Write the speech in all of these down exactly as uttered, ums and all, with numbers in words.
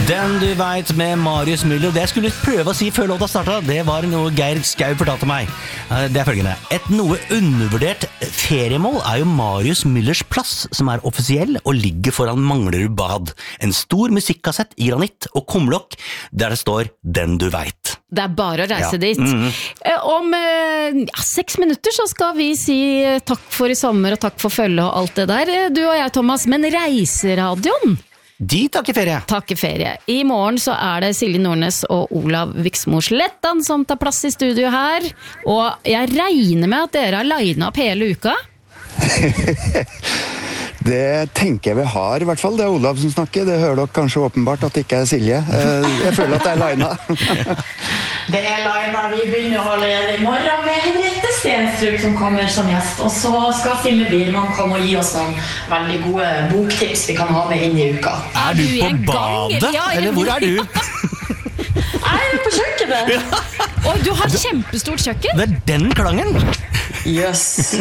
Den du vet med Marius Müller. Det jeg skulle prøve å si før låta startet, det var noe Geir Skau fortalte meg. Det er følgende. Et noe undervurdert feriemål er jo Marius Müllers plass, som er offisiell og ligger foran Manglerud bad. En stor musikkassett i granitt og kumlokk der det står Den du vet. Det er bare å reise Ja. dit. Mhm. Om ja, seks minutter så skal vi si takk for i sommer og takk for følge og alt det der. Du og jeg, Thomas, men Reiseradioen? De takker ferie. Takker ferie. I morgen så er det Silje Nordnes og Olav Viksmo Slettan som tar plass i studio her. Og jeg regner med at dere har linet opp hele uka. Det tenker jeg vi har, i hvert fall. Det er Olav som snakker. Det hører dere kanskje åpenbart at det ikke er Silje. Jeg føler at det er Laina. Det er Laina. Vi begynner allerede i morgen med Henriette Stenstrug som kommer som gjest. Og så skal Silje Biermann komme og gi oss noen veldig gode boktips vi kan ha med inn i uka. Er du på badet? Ja, eller- Eller hvor er du? Jeg er på kjøkkenet. Og du har kjempestort kjøkken. Det er den klangen. Jøss.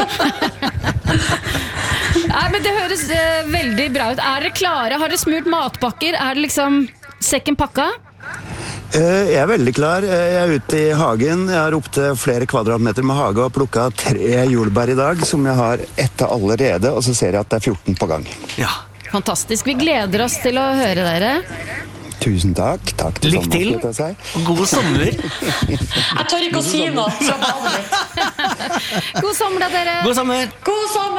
Nei, men det høres eh, veldig bra ut. Er dere klare? Har dere smurt matpakker? Er det liksom sekken pakka? Jeg er veldig klar. Jeg er ute i hagen. Jeg har opp til flere kvadratmeter med hage og plukket tre jordbær i dag, som jeg har etter allerede, og så ser jeg at det er fjorten på gang. Ja. Fantastisk. Vi gleder oss til å høre dere. Tusen takk. Takk til Lykke til. Thomas, skal jeg si. God sommer. Jeg tør ikke å si noe fra badet mitt. God sommer da, dere. God sommer. God sommer!